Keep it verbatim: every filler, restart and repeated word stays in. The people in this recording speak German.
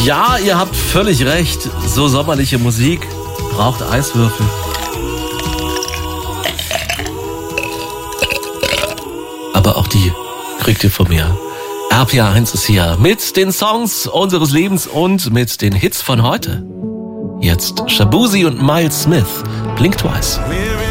Ja, ihr habt völlig recht. So sommerliche Musik braucht Eiswürfel. Aber auch die kriegt ihr von mir. R P R eins ist hier mit den Songs unseres Lebens und mit den Hits von heute. Jetzt Shaboozey und Miles Smith, Blink Twice.